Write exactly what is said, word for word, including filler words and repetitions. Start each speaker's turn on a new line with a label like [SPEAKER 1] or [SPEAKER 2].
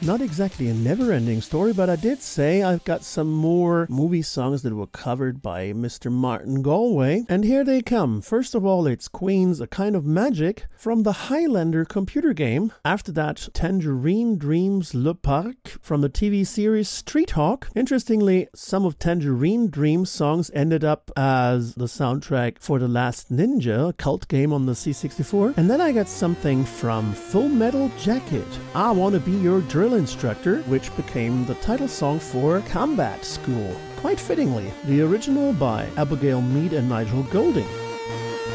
[SPEAKER 1] Not exactly a never-ending story, but I did say I've got some more movie songs that were covered by Mister Martin Galway, and here they come. First of all, it's Queen's A Kind of Magic from the Highlander computer game. After that, Tangerine Dreams Le Parc from the T V series Street Hawk. Interestingly, some of Tangerine Dreams songs ended up as the soundtrack for The Last Ninja, a cult game on the C sixty-four. And then I got something from Full Metal Jacket, I Wanna Be Your Drill Instructor, which became the title song for Combat School. Quite fittingly, the original by Abigail Mead and Nigel Golding.